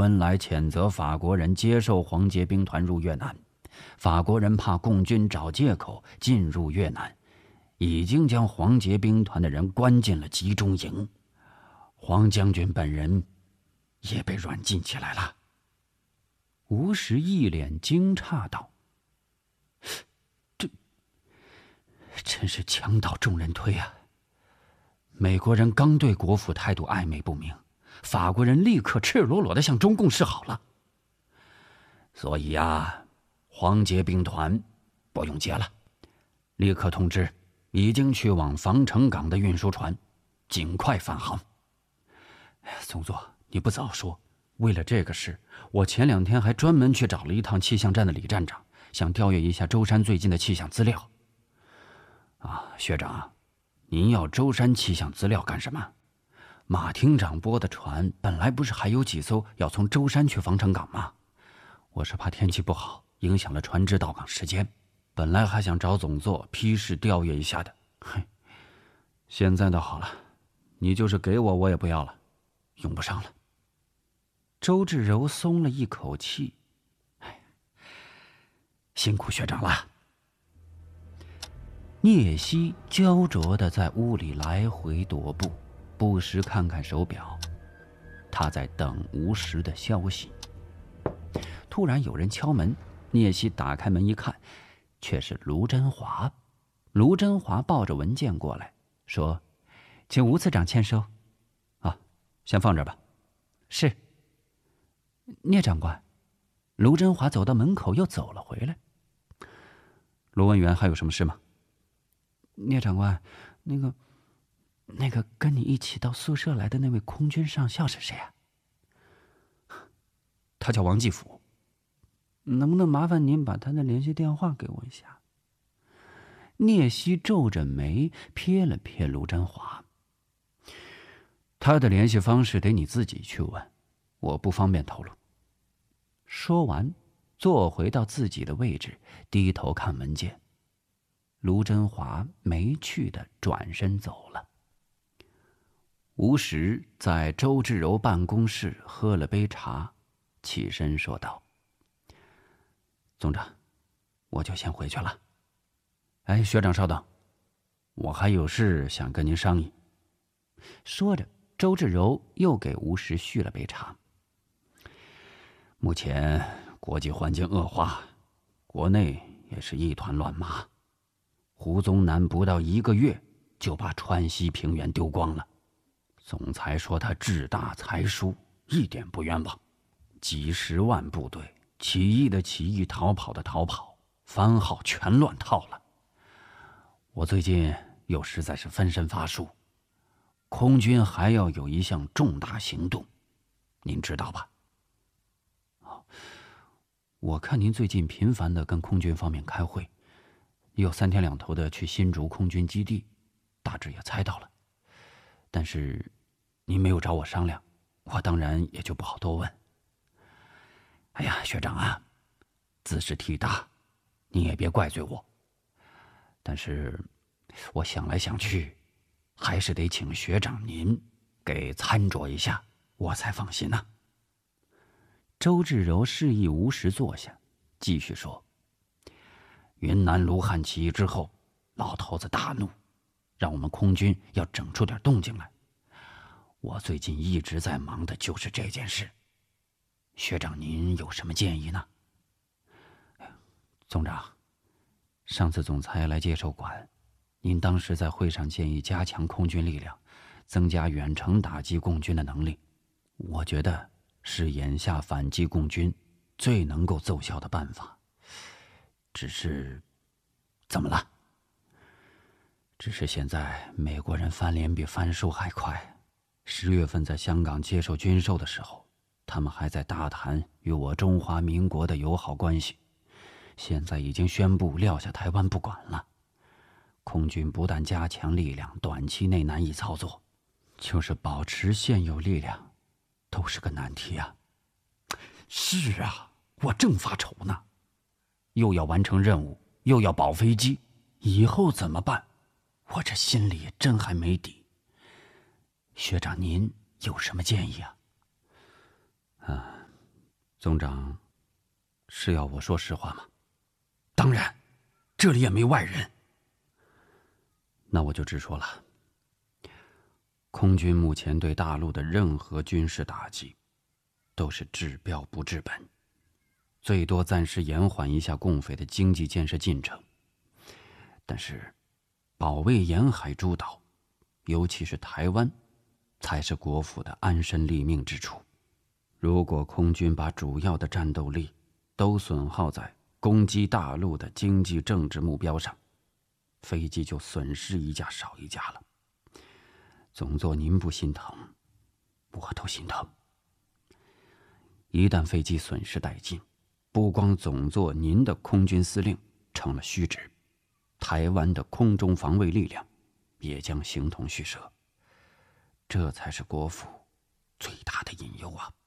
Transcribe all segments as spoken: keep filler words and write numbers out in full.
恩来谴责法国人接受黄捷兵团入越南，法国人怕共军找借口进入越南，已经将黄捷兵团的人关进了集中营。黄将军本人也被软禁起来了。吴石一脸惊诧道：“这真是墙倒众人推啊！美国人刚对国府态度暧昧不明，法国人立刻赤裸裸地向中共示好了。所以啊，黄捷兵团不用接了，立刻通知已经去往防城港的运输船尽快返航。”哎呀，宋座，你不早说！为了这个事，我前两天还专门去找了一趟气象站的李站长，想调阅一下舟山最近的气象资料。啊，学长，您要舟山气象资料干什么？马厅长拨的船本来不是还有几艘要从舟山去防城港吗？我是怕天气不好影响了船只到港时间，本来还想找总座批示调阅一下的。嘿，现在倒好了，你就是给我，我也不要了，用不上了。周志柔松了一口气，哎，辛苦学长了。聂西焦灼地在屋里来回踱步，不时看看手表，他在等吴石的消息。突然有人敲门，聂西打开门一看，却是卢真华。卢真华抱着文件过来，说：“请吴次长签收。”啊，先放这儿吧。是。聂长官，卢真华走到门口又走了回来。卢文元还有什么事吗？聂长官，那个那个跟你一起到宿舍来的那位空军上校是谁啊？他叫王继甫。能不能麻烦您把他的联系电话给我一下？聂西皱着眉瞥了瞥卢真华。他的联系方式得你自己去问，我不方便透露。说完，坐回到自己的位置，低头看文件。卢真华没趣地转身走了。吴石在周志柔办公室喝了杯茶，起身说道：“总长，我就先回去了。哎，学长稍等，我还有事想跟您商议。”说着，周志柔又给吴石续了杯茶。目前国际环境恶化，国内也是一团乱麻。胡宗南不到一个月就把川西平原丢光了，总裁说他志大才疏，一点不冤枉。几十万部队，起义的起义，逃跑的逃跑，番号全乱套了。我最近又实在是分身乏术，空军还要有一项重大行动，您知道吧？我看您最近频繁地跟空军方面开会，又三天两头的去新竹空军基地，大致也猜到了。但是您没有找我商量，我当然也就不好多问。哎呀，学长啊，兹事体大，您也别怪罪我。但是我想来想去，还是得请学长您给参酌一下，我才放心呐。周志柔示意吴石坐下，继续说：“云南卢汉起义之后，老头子大怒，让我们空军要整出点动静来。我最近一直在忙的就是这件事。学长您有什么建议呢？”总长，上次总裁来接受管，您当时在会上建议加强空军力量，增加远程打击共军的能力，我觉得是眼下反击共军最能够奏效的办法。只是，怎么了？只是现在美国人翻脸比翻书还快。十月份在香港接受军售的时候，他们还在大谈与我中华民国的友好关系，现在已经宣布撂下台湾不管了。空军不但加强力量，短期内难以操作，就是保持现有力量都是个难题啊。是啊，我正发愁呢，又要完成任务，又要保飞机，以后怎么办？我这心里真还没底。学长您有什么建议啊？啊， 总长，是要我说实话吗？当然，这里也没外人。那我就直说了。空军目前对大陆的任何军事打击，都是治标不治本，最多暂时延缓一下共匪的经济建设进程。但是，保卫沿海诸岛，尤其是台湾，才是国府的安身立命之处。如果空军把主要的战斗力都损耗在攻击大陆的经济政治目标上，飞机就损失一架少一架了。总座您不心疼，我都心疼。一旦飞机损失殆尽，不光总座您的空军司令成了虚职，台湾的空中防卫力量也将形同虚设。这才是国府最大的隐忧啊！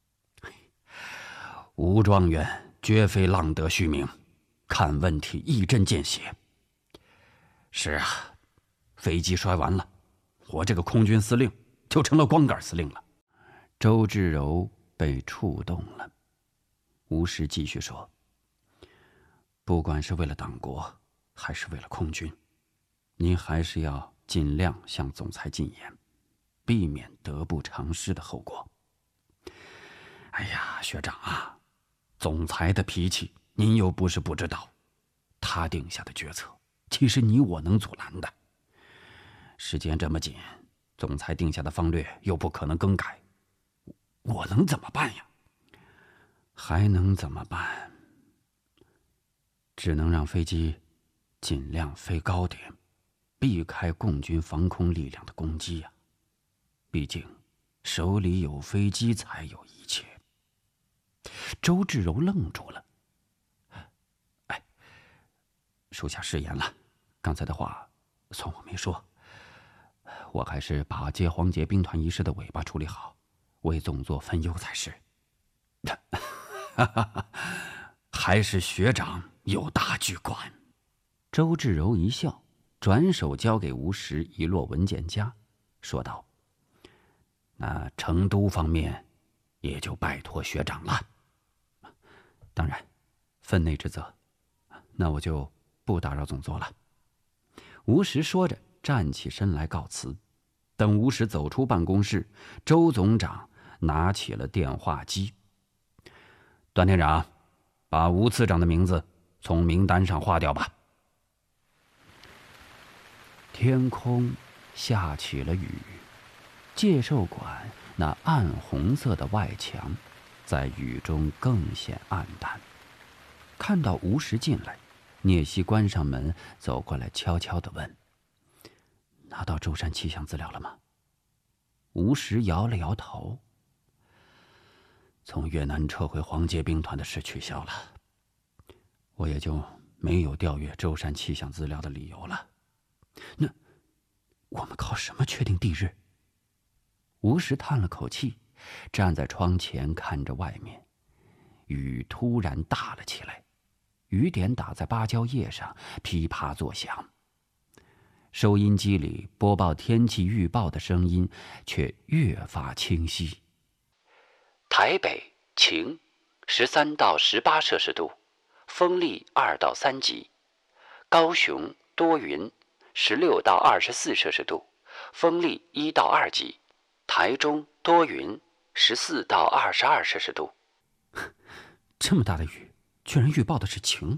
吴状元绝非浪得虚名，看问题一针见血。是啊，飞机摔完了，我这个空军司令就成了光杆司令了。周志柔被触动了。吴石继续说：“不管是为了党国，还是为了空军，您还是要尽量向总裁进言，避免得不偿失的后果。”哎呀，学长啊，总裁的脾气您又不是不知道，他定下的决策，岂是你我能阻拦的？时间这么紧，总裁定下的方略又不可能更改，我能怎么办呀？还能怎么办？只能让飞机尽量飞高点，避开共军防空力量的攻击呀。毕竟手里有飞机才有一切。周志柔愣住了。哎，属下失言了，刚才的话算我没说。我还是把接黄捷兵团一事的尾巴处理好，为总座分忧才是。还是学长有大局观。周志柔一笑，转手交给吴石一摞文件夹，说道：“那成都方面也就拜托学长了。”当然，分内之责。那我就不打扰总座了。吴石说着站起身来告辞。等吴石走出办公室，周总长拿起了电话机。段天长，把吴次长的名字从名单上划掉吧。天空下起了雨，介寿馆那暗红色的外墙在雨中更显暗淡。看到吴石进来，聂西关上门走过来，悄悄地问：“拿到舟山气象资料了吗？”吴石摇了摇头。从越南撤回黄捷兵团的事取消了，我也就没有调阅舟山气象资料的理由了。那我们靠什么确定地日？吴石叹了口气，站在窗前看着外面。雨突然大了起来，雨点打在芭蕉叶上，噼啪作响。收音机里播报天气预报的声音却越发清晰。台北晴，十三到十八摄氏度，风力二到三级；高雄多云，十六到二十四摄氏度，风力一到二级；台中多云，十四到二十二摄氏度。这么大的雨，居然预报的是晴，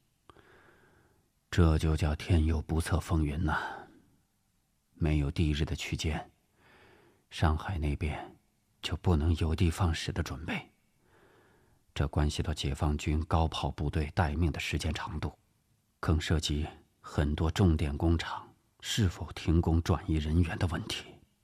这就叫天有不测风云呐、啊！没有地日的区间，上海那边就不能有的放矢的准备。这关系到解放军高炮部队待命的时间长度，更涉及很多重点工厂是否停工转移人员的问题。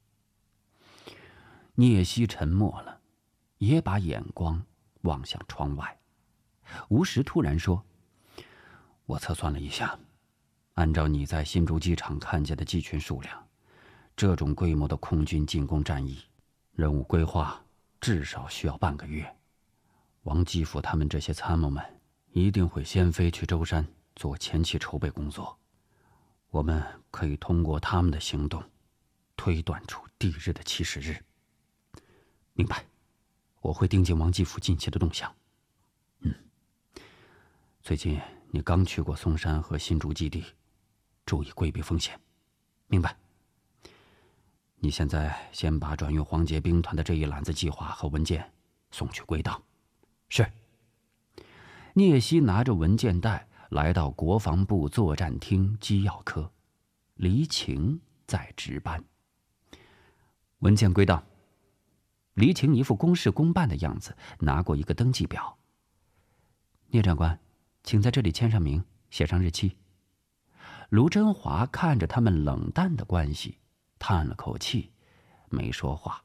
聂西沉默了，也把眼光望向窗外。吴石突然说：“我测算了一下，按照你在新竹机场看见的机群数量，这种规模的空军进攻战役，任务规划至少需要半个月。王基辅他们这些参谋们一定会先飞去舟山做前期筹备工作，我们可以通过他们的行动，推断出地日的起始日。”明白， 我会盯紧王继福近期的动向。嗯，最近你刚去过松山和新竹基地，注意规避风险，明白？你现在先把转运黄杰兵团的这一揽子计划和文件送去归档。是。聂西拿着文件袋来到国防部作战厅机要科，黎晴在值班。文件归档。黎晴一副公事公办的样子，拿过一个登记表。聂长官，请在这里签上名，写上日期。卢真华看着他们冷淡的关系，叹了口气，没说话。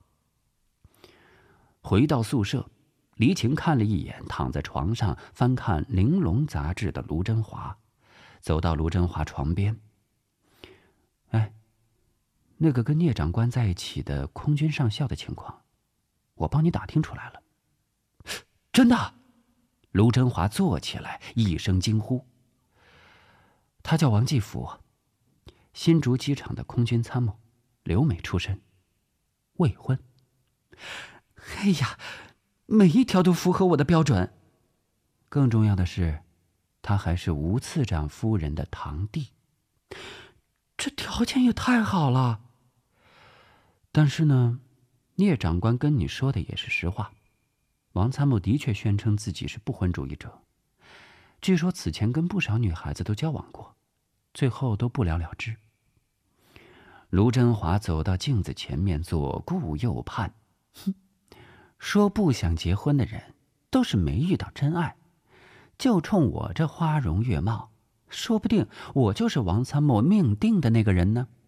回到宿舍，黎晴看了一眼躺在床上翻看《玲珑》杂志的卢真华，走到卢真华床边。哎，那个跟聂长官在一起的空军上校的情况，我帮你打听出来了。真的？卢真华坐起来，一声惊呼。他叫王继福，新竹机场的空军参谋，留美出身，未婚。哎呀，每一条都符合我的标准。更重要的是，他还是吴次长夫人的堂弟，这条件也太好了。但是呢，聂长官跟你说的也是实话，王参谋的确宣称自己是不婚主义者，据说此前跟不少女孩子都交往过，最后都不了了之。卢真华走到镜子前面，左顾右盼，哼，说不想结婚的人都是没遇到真爱，就冲我这花容月貌，说不定我就是王参谋命定的那个人呢。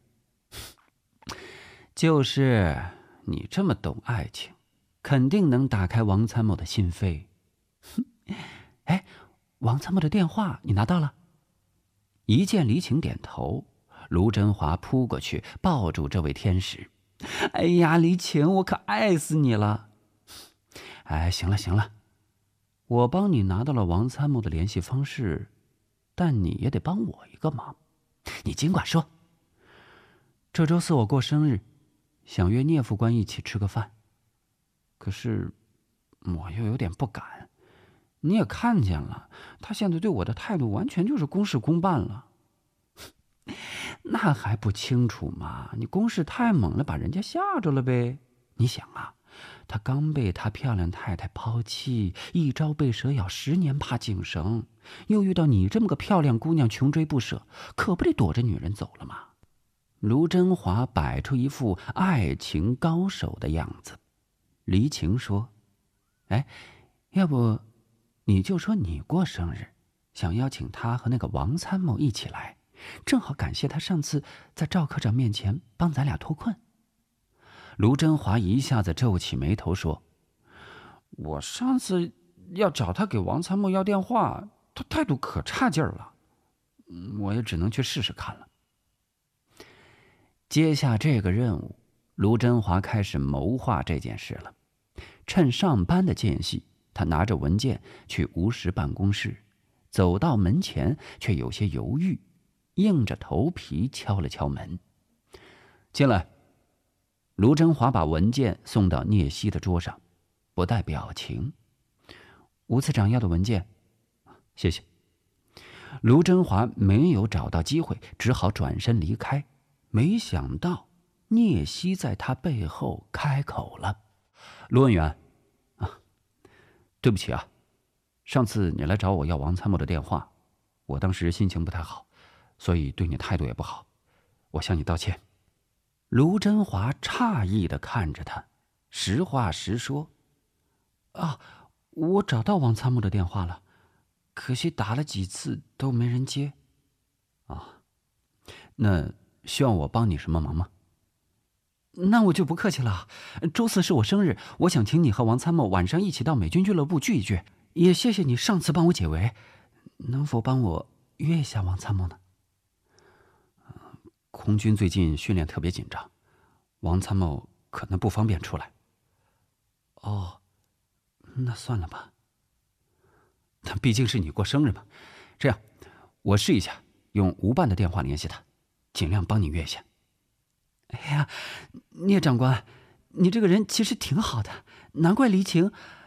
就是你这么懂爱情，肯定能打开王参谋的心扉。哎，王参谋的电话你拿到了？一见黎晴点头，卢真华扑过去抱住这位天使。哎呀，黎晴，我可爱死你了。哎，行了行了，我帮你拿到了王参谋的联系方式，但你也得帮我一个忙。你尽管说。这周四我过生日，想约聂副官一起吃个饭，可是我又有点不敢。你也看见了，他现在对我的态度完全就是公事公办了。那还不清楚吗？你攻势太猛了，把人家吓着了呗。你想啊，他刚被他漂亮太太抛弃，一朝被蛇咬，十年怕井绳，又遇到你这么个漂亮姑娘穷追不舍，可不得躲着女人走了吗？卢真华摆出一副爱情高手的样子。黎晴说：哎，要不你就说你过生日，想邀请他和那个王参谋一起来，正好感谢他上次在赵科长面前帮咱俩脱困。卢真华一下子皱起眉头说：我上次要找他给王参谋要电话，他态度可差劲儿了，我也只能去试试看了。接下这个任务，卢真华开始谋划这件事了。趁上班的间隙，他拿着文件去吴石办公室，走到门前却有些犹豫，硬着头皮敲了敲门。进来。卢真华把文件送到聂西的桌上，不带表情。吴次长要的文件，谢谢。卢真华没有找到机会，只好转身离开。没想到聂西在他背后开口了：卢文员啊，对不起啊，上次你来找我要王参谋的电话，我当时心情不太好，所以对你态度也不好，我向你道歉。卢真华诧异地看着他，实话实说：啊，我找到王参谋的电话了，可惜打了几次都没人接。啊，那需要我帮你什么忙吗？那我就不客气了。周四是我生日，我想请你和王参谋晚上一起到美军俱乐部聚一聚，也谢谢你上次帮我解围，能否帮我约一下王参谋呢？空军最近训练特别紧张，王参谋可能不方便出来。哦，那算了吧。但毕竟是你过生日嘛，这样，我试一下用吴办的电话联系他，尽量帮你约一下。哎呀，聂长官，你这个人其实挺好的， 难怪黎晴